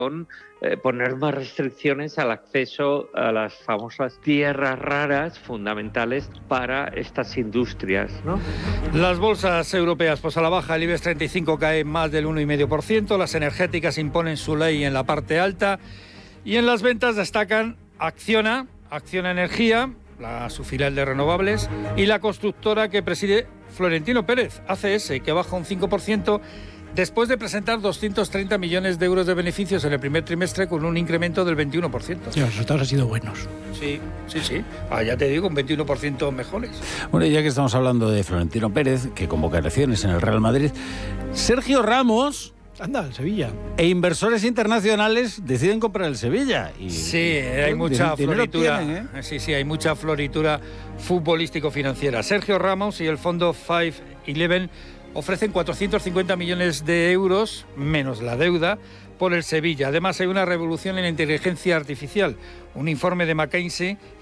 con poner más restricciones al acceso a las famosas tierras raras fundamentales para estas industrias, ¿no? Las bolsas europeas pues a la baja, el IBEX 35 cae más del 1,5%, las energéticas imponen su ley en la parte alta y en las ventas destacan Acciona Energía, su filial de renovables, y la constructora que preside Florentino Pérez, ACS, que baja un 5%, después de presentar 230 millones de euros de beneficios en el primer trimestre con un incremento del 21%. Sí, los resultados han sido buenos. Sí. Ya te digo, un 21% mejores. Bueno, ya que estamos hablando de Florentino Pérez, que convoca elecciones en el Real Madrid, Sergio Ramos... Anda, el Sevilla. E inversores internacionales deciden comprar el Sevilla. Sí, hay mucha floritura. Sí, hay mucha floritura futbolístico-financiera. Sergio Ramos y el fondo 511 ofrecen 450 millones de euros, menos la deuda, por el Sevilla. Además, hay una revolución en la inteligencia artificial. Un informe de McKinsey